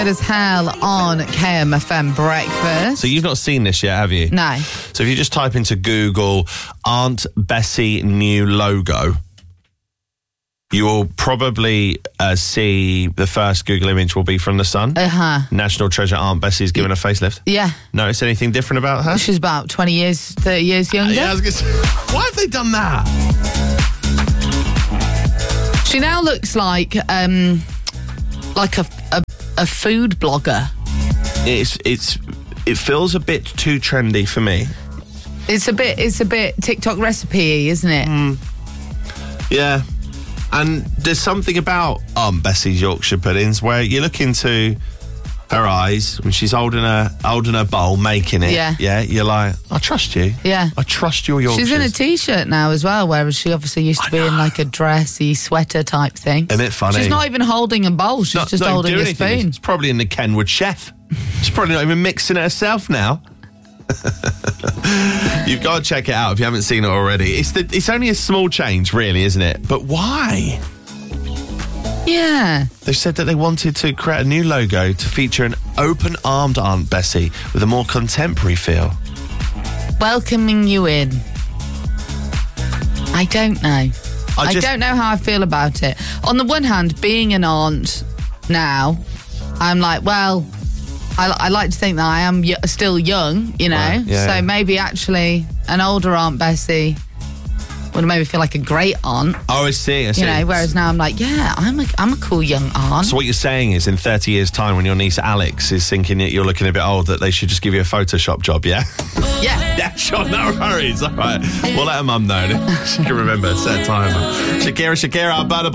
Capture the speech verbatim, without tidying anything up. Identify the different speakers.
Speaker 1: It is hell on K M F M Breakfast.
Speaker 2: So you've not seen this yet, have you?
Speaker 1: No.
Speaker 2: So if you just type into Google Aunt Bessie new logo, you will probably uh, see the first Google image will be from The Sun.
Speaker 1: Uh-huh.
Speaker 2: National Treasure Aunt Bessie's given a facelift.
Speaker 1: Yeah.
Speaker 2: Notice anything different about her?
Speaker 1: She's about twenty years, thirty years younger.
Speaker 2: Yeah, I was gonna say, why have they done that?
Speaker 1: She now looks like um, like a, a a food blogger.
Speaker 2: It's it's it feels a bit too trendy for me.
Speaker 1: It's a bit it's a bit TikTok recipe-y, isn't it?
Speaker 2: Mm. Yeah. And there's something about Aunt Bessie's Yorkshire puddings where you look into her eyes when she's holding her holding her bowl, making it.
Speaker 1: Yeah.
Speaker 2: Yeah. You're like, I trust you.
Speaker 1: Yeah.
Speaker 2: I trust your Yorkshire.
Speaker 1: She's in a t-shirt now as well, whereas she obviously used to
Speaker 2: I
Speaker 1: be in
Speaker 2: know.
Speaker 1: like a dressy sweater type thing.
Speaker 2: Isn't it funny?
Speaker 1: She's not even holding a bowl. She's
Speaker 2: Not-
Speaker 1: just
Speaker 2: not
Speaker 1: holding
Speaker 2: doing
Speaker 1: a
Speaker 2: anything.
Speaker 1: spoon.
Speaker 2: It's probably in the Kenwood Chef. She's probably not even mixing it herself now. You've got to check it out if you haven't seen it already. It's the, it's only a small change, really, isn't it? But why?
Speaker 1: Yeah.
Speaker 2: They said that they wanted to create a new logo to feature an open-armed Aunt Bessie with a more contemporary feel.
Speaker 1: Welcoming you in. I don't know.
Speaker 2: I
Speaker 1: I,
Speaker 2: just-
Speaker 1: don't know how I feel about it. On the one hand, being an aunt now, I'm like, well, I, I like to think that I am y- still young, you know.
Speaker 2: Right, yeah,
Speaker 1: so
Speaker 2: yeah.
Speaker 1: maybe actually an older Aunt Bessie would make me feel like a great aunt,
Speaker 2: Oh, I see, I see.
Speaker 1: you know. Whereas now I'm like, yeah, I'm a, I'm a cool young aunt.
Speaker 2: So what you're saying is in thirty years' time when your niece Alex is thinking that you're looking a bit old, that they should just give you a Photoshop job, yeah?
Speaker 1: yeah.
Speaker 2: Yeah, sure, no worries. All right. We'll let her mum know. She can remember, set a timer. Shakira, Shakira, I'll